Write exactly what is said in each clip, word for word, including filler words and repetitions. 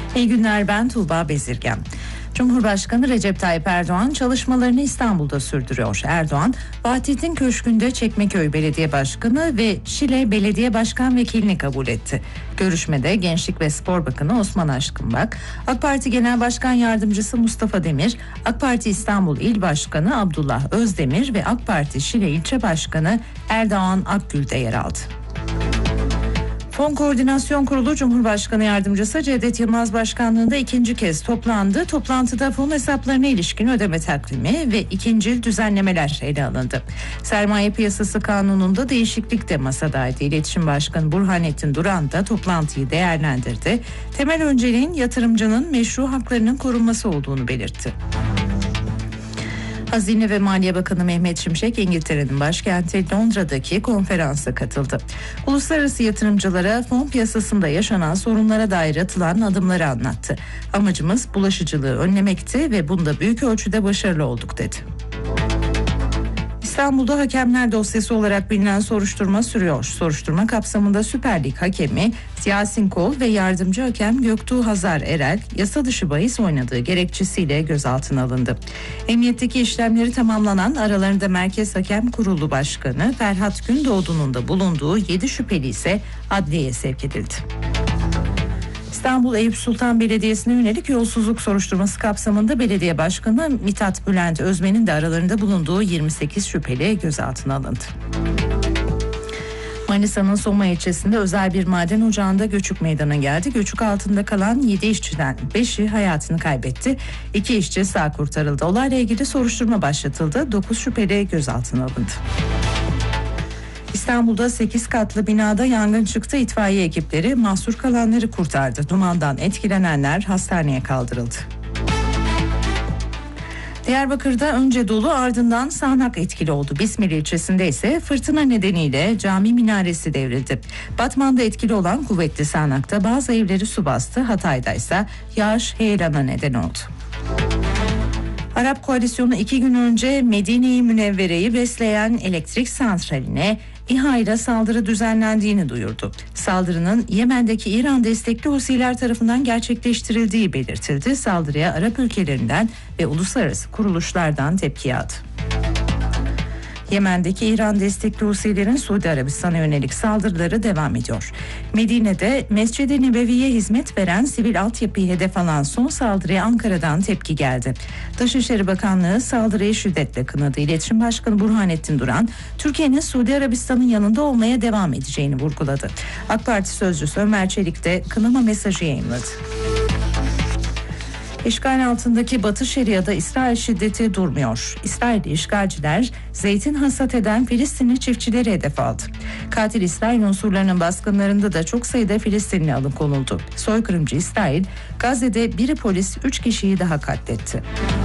İyi günler, ben Tuğba Bezirgen. Cumhurbaşkanı Recep Tayyip Erdoğan çalışmalarını İstanbul'da sürdürüyor. Erdoğan, Vahdettin Köşkü'nde Çekmeköy Belediye Başkanı ve Şile Belediye Başkan Vekilini kabul etti. Görüşmede Gençlik ve Spor Bakanı Osman Aşkınbak, AK Parti Genel Başkan Yardımcısı Mustafa Demir, AK Parti İstanbul İl Başkanı Abdullah Özdemir ve AK Parti Şile İlçe Başkanı Erdoğan Akgül de yer aldı. Fon Koordinasyon Kurulu Cumhurbaşkanı Yardımcısı Cevdet Yılmaz Başkanlığında ikinci kez toplandı. Toplantıda fon hesaplarına ilişkin ödeme takvimi ve ikincil düzenlemeler ele alındı. Sermaye Piyasası Kanunu'nda değişiklik de masadaydı. İletişim Başkanı Burhanettin Duran da toplantıyı değerlendirdi. Temel önceliğin yatırımcının meşru haklarının korunması olduğunu belirtti. Hazine ve Maliye Bakanı Mehmet Şimşek, İngiltere'nin başkenti Londra'daki konferansa katıldı. Uluslararası yatırımcılara fon piyasasında yaşanan sorunlara dair atılan adımları anlattı. Amacımız bulaşıcılığı önlemekti ve bunda büyük ölçüde başarılı olduk dedi. İstanbul'da hakemler dosyası olarak bilinen soruşturma sürüyor. Soruşturma kapsamında Süper Lig hakemi Yasin Kol ve yardımcı hakem Göktuğ Hazar Erel yasa dışı bahis oynadığı gerekçesiyle gözaltına alındı. Emniyetteki işlemleri tamamlanan aralarında Merkez Hakem Kurulu Başkanı Ferhat Gündoğdu'nun da bulunduğu yedi şüpheli ise adliyeye sevk edildi. İstanbul Eyüp Sultan Belediyesi'ne yönelik yolsuzluk soruşturması kapsamında belediye başkanı Mithat Bülent Özmen'in de aralarında bulunduğu yirmi sekiz şüpheli gözaltına alındı. Manisa'nın Soma ilçesinde özel bir maden ocağında göçük meydana geldi. Göçük altında kalan yedi işçiden beşi hayatını kaybetti. iki işçi sağ kurtarıldı. Olayla ilgili soruşturma başlatıldı. dokuz şüpheli gözaltına alındı. İstanbul'da sekiz katlı binada yangın çıktı. İtfaiye ekipleri mahsur kalanları kurtardı. Dumandan etkilenenler hastaneye kaldırıldı. Diyarbakır'da önce dolu ardından sağanak etkili oldu. Bismillah ilçesinde ise fırtına nedeniyle cami minaresi devrildi. Batman'da etkili olan kuvvetli sağanakta bazı evleri su bastı. Hatay'da ise yağış heyelana neden oldu. Arap koalisyonu iki gün önce Medine-i Münevvere'yi besleyen elektrik santraline İHA ile saldırı düzenlendiğini duyurdu. Saldırının Yemen'deki İran destekli Husiler tarafından gerçekleştirildiği belirtildi. Saldırıya Arap ülkelerinden ve uluslararası kuruluşlardan tepki yağdı. Yemen'deki İran destekli Husilerin Suudi Arabistan'a yönelik saldırıları devam ediyor. Medine'de Mescid-i Nebevi'ye hizmet veren sivil altyapıyı hedef alan son saldırıya Ankara'dan tepki geldi. Dışişleri Bakanlığı saldırıyı şiddetle kınadı. İletişim Başkanı Burhanettin Duran, Türkiye'nin Suudi Arabistan'ın yanında olmaya devam edeceğini vurguladı. AK Parti sözcüsü Ömer Çelik de kınama mesajı yayınladı. İşgal altındaki Batı Şeria'da İsrail şiddeti durmuyor. İsrailli işgalciler zeytin hasat eden Filistinli çiftçileri hedef aldı. Katil İsrail unsurlarının baskınlarında da çok sayıda Filistinli alıkonuldu. Soykırımcı İsrail, Gazze'de biri polis, üç kişiyi daha katletti.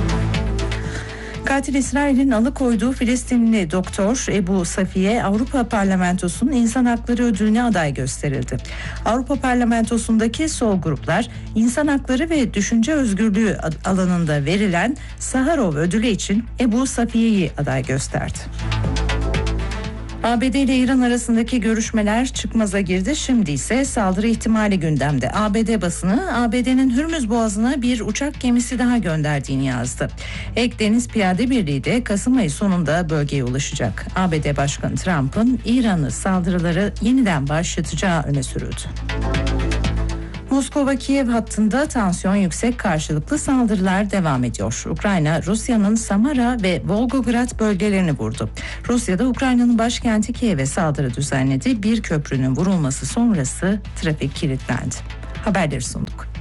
Katil İsrail'in alıkoyduğu Filistinli doktor Ebu Safiye Avrupa Parlamentosu'nun İnsan Hakları Ödülü'ne aday gösterildi. Avrupa Parlamentosu'ndaki sol gruplar insan hakları ve düşünce özgürlüğü alanında verilen Saharov Ödülü için Ebu Safiye'yi aday gösterdi. A B D ile İran arasındaki görüşmeler çıkmaza girdi. Şimdi ise saldırı ihtimali gündemde. A B D basını A B D'nin Hürmüz Boğazı'na bir uçak gemisi daha gönderdiğini yazdı. Ek Deniz Piyade Birliği de Kasım ayı sonunda bölgeye ulaşacak. A B D Başkanı Trump'ın İran'ı saldırıları yeniden başlatacağı öne sürüldü. Moskova-Kiev hattında tansiyon yüksek, karşılıklı saldırılar devam ediyor. Ukrayna, Rusya'nın Samara ve Volgograd bölgelerini vurdu. Rusya'da Ukrayna'nın başkenti Kiev'e saldırı düzenledi. Bir köprünün vurulması sonrası trafik kilitlendi. Haberleri sunduk.